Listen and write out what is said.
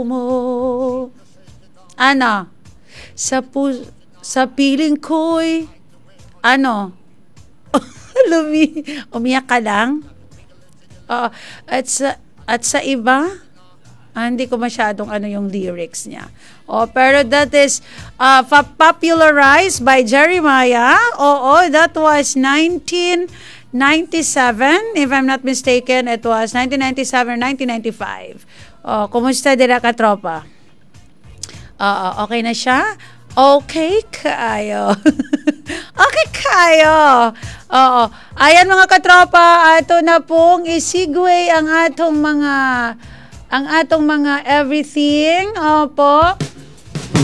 mo. Ano? Sa piling ko'y ano? Umiyak ka lang? Oo. At sa iba, hindi ko masyadong ano yung lyrics niya. Pero that is popularized by Jeremiah. Oo, that was 1997. If I'm not mistaken, it was 1997 or 1995. Kumusta dira ka, tropa? Okay na siya? Okay kayo. Okay kayo. Oo. Ayan mga katropa, ato na pong isigway ang atong mga everything. Opo.